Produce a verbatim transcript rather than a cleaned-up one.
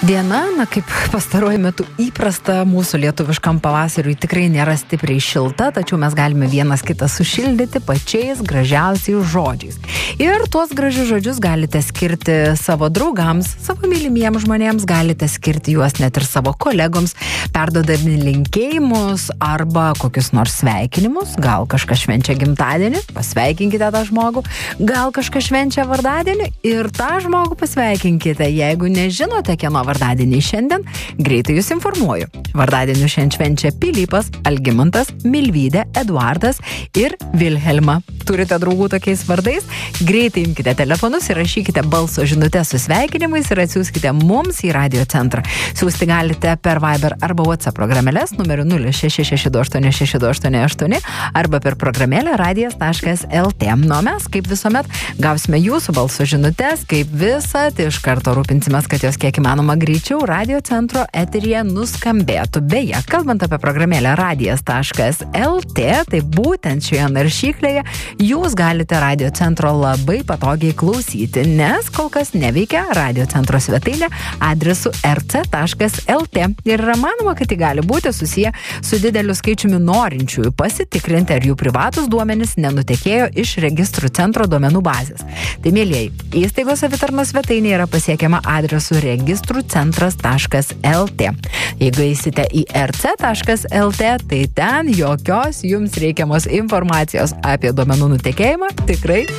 Diena, na kaip pastaruoju metu įprasta mūsų lietuviškam pavasariui tikrai nėra stipriai šilta, tačiau mes galime vienas kitą sušildyti pačiais gražiausiais žodžiais. Ir tuos gražius žodžius galite skirti savo draugams, savo mylimiems žmonėms, galite skirti juos net ir savo kolegoms, perdodami linkėjimus arba kokius nors sveikinimus, gal kažkas švenčia gimtadienį, pasveikinkite tą žmogų, gal kažkas švenčia vardadienį ir tą žmogų pasveikinkite, jeigu nežinote, kieno vardadienį šiandien, greitai jūs informuoju. Vardadienį šiandien švenčia Pilypas, Algimantas, Milvydė, Eduardas ir Vilhelma. Turite draugų tokiais vardais? Greitai imkite telefonus ir rašykite balso žinutes su sveikinimais ir atsiųskite mums į radio centrą. Siųsti galite per Viber arba WhatsApp programėlės numeriu nulis šeši šeši du aštuoni šeši du aštuoni aštuoni arba per programėlę radijas taškas lt. Nu, mes, kaip visuomet, gausime jūsų balso žinutes, kaip visad, iš karto rūpinsimės, kad jos kiek įmanoma greičiau radio centro eteryje nuskambėtų. Beje, kalbant apie programėlę radijas taškas lt, tai būtent šioje naršyklėje jūs galite radio centro labai patogiai klausyti, nes kol kas neveikia radio centro svetainė adresu er ce taškas lt. Ir yra manoma, kad tai gali būti susiję su dideliu skaičiumi norinčiųjų pasitikrinti, ar jų privatus duomenys nenutekėjo iš registrų centro duomenų bazės. Tai, mielieji, įstaigos savitarnos svetainė yra pasiekiama adresu registrų centras taškas lt. Jeigu eisite į er ce taškas lt, tai ten jokios jums reikiamos informacijos apie duomenų nutekėjimą tikrai